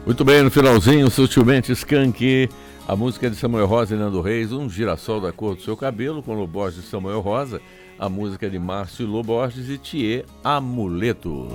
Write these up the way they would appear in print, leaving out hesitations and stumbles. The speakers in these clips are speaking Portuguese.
Muito bem, no finalzinho, sutilmente Skank, a música de Samuel Rosa e Nando Reis, Um Girassol da Cor do Seu Cabelo, com Loborges e Samuel Rosa, a música de Márcio Loborges e Thier, Amuleto.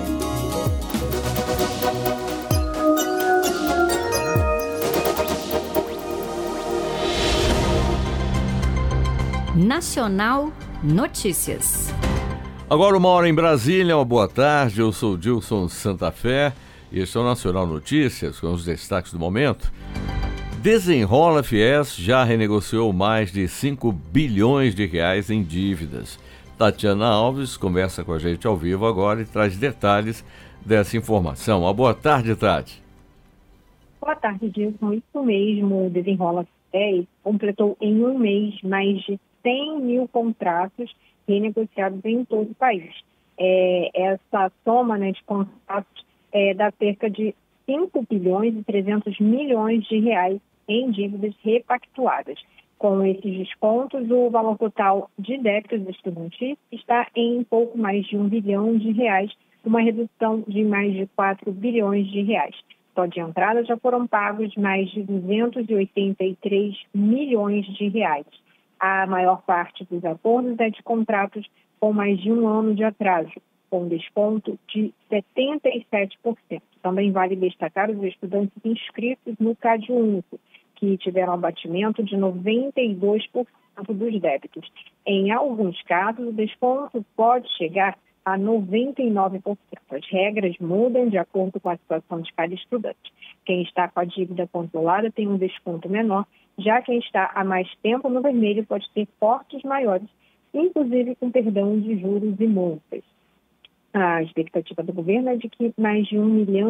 Nacional Notícias. Agora 1h em Brasília, uma boa tarde, eu sou Dilson Santa Fé e este é o Nacional Notícias, com os destaques do momento. Desenrola Fies já renegociou mais de 5 bilhões de reais em dívidas. Tatiana Alves conversa com a gente ao vivo agora e traz detalhes dessa informação. Uma boa tarde, Tati. Boa tarde, Dilson. Isso mesmo, o Desenrola Fies completou em um mês mais de 100 mil contratos renegociados em todo o país. Essa soma de contratos dá cerca de 5 bilhões e 300 milhões de reais em dívidas repactuadas. Com esses descontos, o valor total de débitos estudantis está em pouco mais de 1 bilhão de reais, uma redução de mais de 4 bilhões de reais. Só de entrada já foram pagos mais de 283 milhões de reais. A maior parte dos acordos é de contratos com mais de um ano de atraso, com desconto de 77%. Também vale destacar os estudantes inscritos no CAD Único, que tiveram abatimento de 92% dos débitos. Em alguns casos, o desconto pode chegar a 99%. As regras mudam de acordo com a situação de cada estudante. Quem está com a dívida controlada tem um desconto menor, já quem está há mais tempo no vermelho pode ter cortes maiores, inclusive com perdão de juros e multas. A expectativa do governo é de que mais de 1 milhão